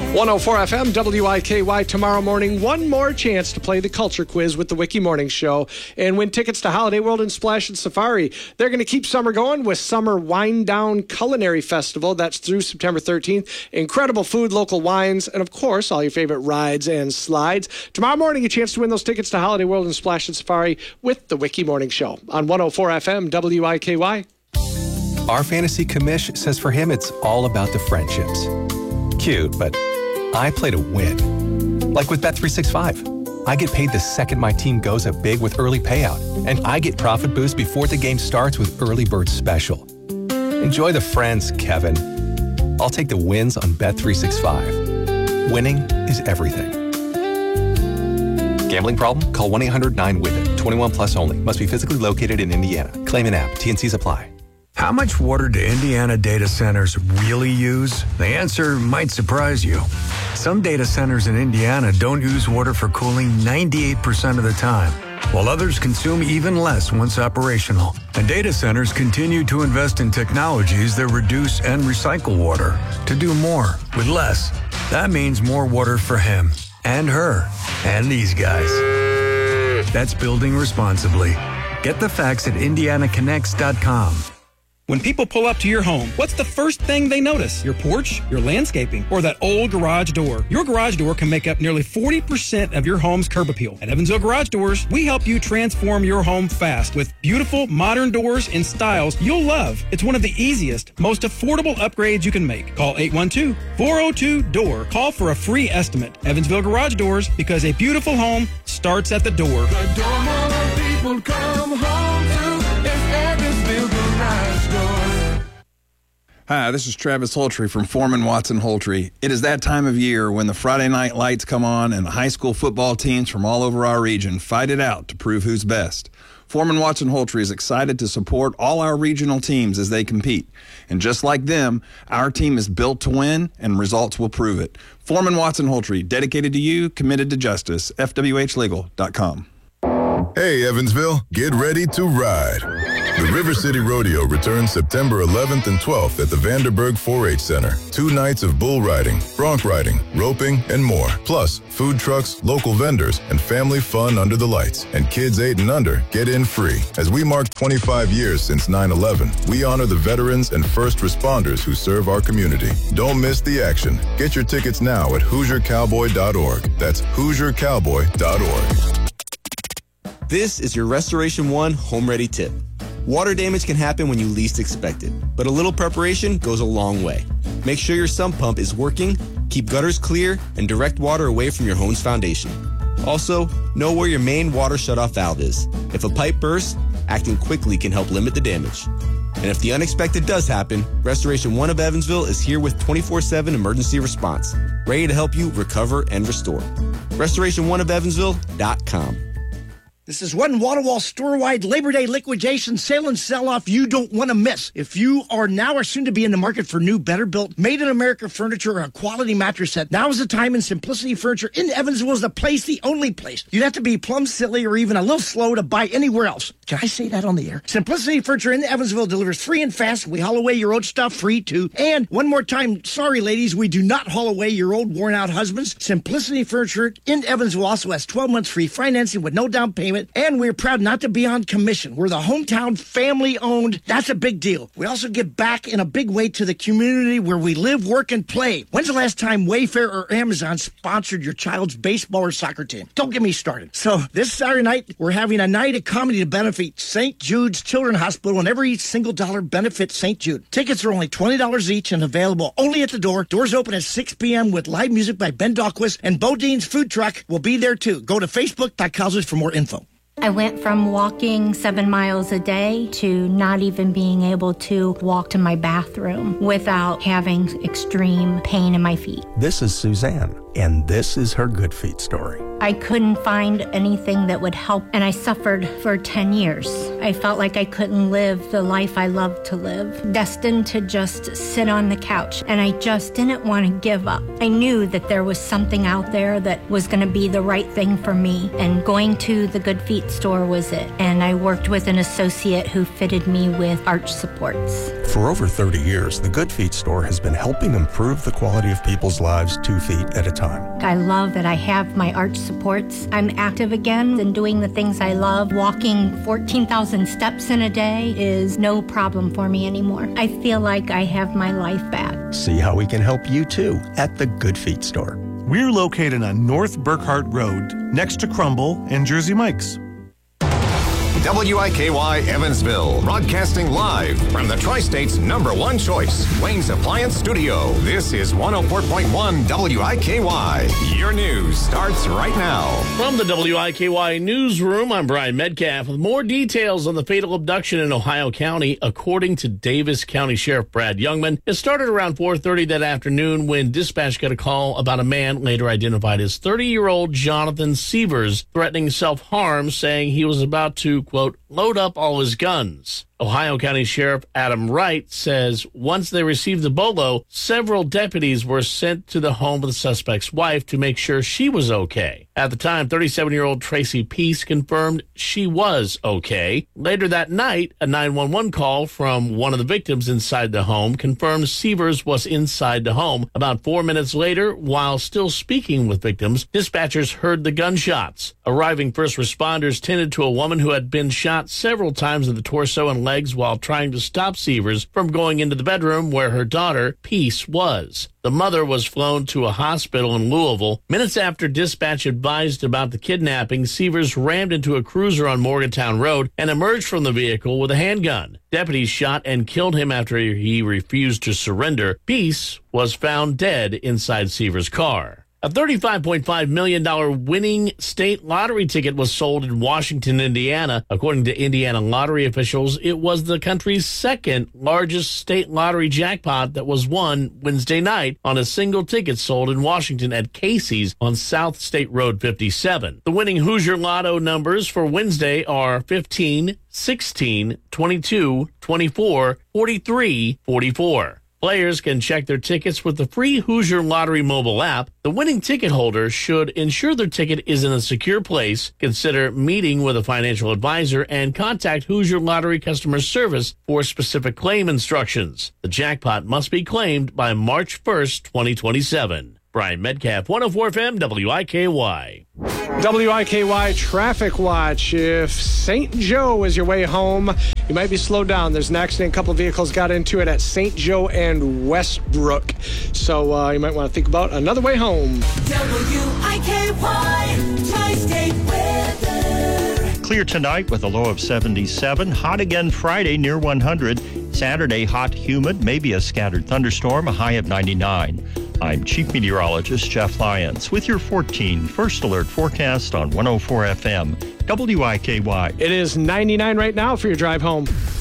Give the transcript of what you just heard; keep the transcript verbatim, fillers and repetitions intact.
one oh four F M, W I K Y. Tomorrow morning, one more chance to play the Culture Quiz with the Wiki Morning Show and win tickets to Holiday World and Splash and Safari. They're going to keep summer going with Summer Wine Down Culinary Festival. That's through September thirteenth. Incredible food, local wines, and of course, all your favorite rides and slides. Tomorrow morning, a chance to win those tickets to Holiday World and Splash and Safari with the Wiki Morning Show on one oh four F M, W I K Y. Our fantasy commish says for him, it's all about the friendships. Cute, but I play to win. Like with Bet three sixty-five. I get paid the second my team goes up big with early payout. And I get profit boost before the game starts with Early Bird Special. Enjoy the friends, Kevin. I'll take the wins on Bet three sixty-five. Winning is everything. Gambling problem? Call one eight hundred nine with it. twenty-one plus only. Must be physically located in Indiana. Claim an app. T and Cs apply. How much water do Indiana data centers really use? The answer might surprise you. Some data centers in Indiana don't use water for cooling ninety-eight percent of the time, while others consume even less once operational. And data centers continue to invest in technologies that reduce and recycle water to do more with less. That means more water for him and her and these guys. That's building responsibly. Get the facts at indiana connects dot com. When people pull up to your home, what's the first thing they notice? Your porch, your landscaping, or that old garage door? Your garage door can make up nearly forty percent of your home's curb appeal. At Evansville Garage Doors, we help you transform your home fast with beautiful modern doors in styles you'll love. It's one of the easiest, most affordable upgrades you can make. Call eight one two, four oh two, D O O R. Call for a free estimate. Evansville Garage Doors, because a beautiful home starts at the door. The door more people come home to is Evansville Garage Doors. Hi, this is Travis Holtry from Foreman Watson Holtry. It is that time of year when the Friday night lights come on and the high school football teams from all over our region fight it out to prove who's best. Foreman Watson Holtry is excited to support all our regional teams as they compete. And just like them, our team is built to win, and results will prove it. Foreman Watson Holtry, dedicated to you, committed to justice. F W H legal dot com. Hey, Evansville, get ready to ride. The River City Rodeo returns September eleventh and twelfth at the Vanderburg four H Center. Two nights of bull riding, bronc riding, roping, and more. Plus, food trucks, local vendors, and family fun under the lights. And kids eight and under get in free. As we mark twenty-five years since nine eleven, we honor the veterans and first responders who serve our community. Don't miss the action. Get your tickets now at hoosier cowboy dot org. That's hoosier cowboy dot org. This is your Restoration One Home Ready tip. Water damage can happen when you least expect it, but a little preparation goes a long way. Make sure your sump pump is working, keep gutters clear, and direct water away from your home's foundation. Also, know where your main water shutoff valve is. If a pipe bursts, acting quickly can help limit the damage. And if the unexpected does happen, Restoration One of Evansville is here with twenty-four seven emergency response, ready to help you recover and restore. restoration one of evansville dot com. This is one Wall-to-Wall store-wide Labor Day liquidation sale and sell-off you don't want to miss. If you are now or soon to be in the market for new, better-built, made-in-America furniture or a quality mattress set, now is the time, and Simplicity Furniture in Evansville is the place, the only place. You'd have to be plumb silly or even a little slow to buy anywhere else. Can I say that on the air? Simplicity Furniture in Evansville delivers free and fast. We haul away your old stuff free, too. And one more time, sorry, ladies, we do not haul away your old, worn-out husbands. Simplicity Furniture in Evansville also has twelve months free financing with no down payment. And we're proud not to be on commission. We're the hometown family-owned. That's a big deal. We also give back in a big way to the community where we live, work, and play. When's the last time Wayfair or Amazon sponsored your child's baseball or soccer team? Don't get me started. So this Saturday night, we're having a night of comedy to benefit Saint Jude's Children's Hospital, and every single dollar benefits Saint Jude. Tickets are only twenty dollars each and available only at the door. Doors open at six p.m. with live music by Ben Dahlquist, and Bodine's food truck will be there too. Go to facebook dot com for more info. I went from walking seven miles a day to not even being able to walk to my bathroom without having extreme pain in my feet. This is Suzanne, and this is her Good Feet story. I couldn't find anything that would help, and I suffered for ten years. I felt like I couldn't live the life I loved to live, destined to just sit on the couch, and I just didn't want to give up. I knew that there was something out there that was going to be the right thing for me, and going to the Good Feet store was it. And I worked with an associate who fitted me with arch supports. For over thirty years, the Good Feet store has been helping improve the quality of people's lives two feet at a time. I love that I have my arch supports. I'm active again and doing the things I love. Walking fourteen thousand steps in a day is no problem for me anymore. I feel like I have my life back. See how we can help you too at the Good Feet store. We're located on North Burkhart Road, next to Crumble and Jersey Mike's. W I K Y Evansville, broadcasting live from the Tri-State's number one choice, Wayne's Appliance Studio. This is one oh four point one W I K Y. Your news starts right now. From the W I K Y newsroom, I'm Brian Metcalf with more details on the fatal abduction in Ohio County. According to Davis County Sheriff Brad Youngman, it started around four thirty that afternoon when dispatch got a call about a man later identified as thirty-year-old Jonathan Severs threatening self-harm, saying he was about to, quote, load up all his guns. Ohio County Sheriff Adam Wright says once they received the bolo, several deputies were sent to the home of the suspect's wife to make sure she was okay. At the time, thirty-seven-year-old Tracy Peace confirmed she was okay. Later that night, a nine one one call from one of the victims inside the home confirmed Severs was inside the home. About four minutes later, while still speaking with victims, dispatchers heard the gunshots. Arriving first responders tended to a woman who had been shot several times in the torso and legs while trying to stop Severs from going into the bedroom where her daughter, Peace, was. The mother was flown to a hospital in Louisville. Minutes after dispatch advised about the kidnapping, Severs rammed into a cruiser on Morgantown Road and emerged from the vehicle with a handgun. Deputies shot and killed him after he refused to surrender. Peace was found dead inside Severs' car. A thirty-five point five million dollars winning state lottery ticket was sold in Washington, Indiana. According to Indiana lottery officials, it was the country's second largest state lottery jackpot that was won Wednesday night on a single ticket sold in Washington at Casey's on South State Road fifty-seven. The winning Hoosier Lotto numbers for Wednesday are fifteen, sixteen, twenty-two, twenty-four, forty-three, forty-four. Players can check their tickets with the free Hoosier Lottery mobile app. The winning ticket holder should ensure their ticket is in a secure place, consider meeting with a financial advisor, and contact Hoosier Lottery customer service for specific claim instructions. The jackpot must be claimed by March first, twenty twenty-seven. Brian Metcalf, one oh four F M, W I K Y. W I K Y Traffic Watch. If Saint Joe is your way home, you might be slowed down. There's an accident. A couple of vehicles got into it at Saint Joe and Westbrook. So uh, you might want to think about another way home. W I K Y Tri-State Weather. Clear tonight with a low of seventy-seven. Hot again Friday near one hundred. Saturday, hot, humid, maybe a scattered thunderstorm, a high of ninety-nine. I'm Chief Meteorologist Jeff Lyons with your fourteen First Alert forecast on one oh four F M, W I K Y. It is ninety-nine right now for your drive home.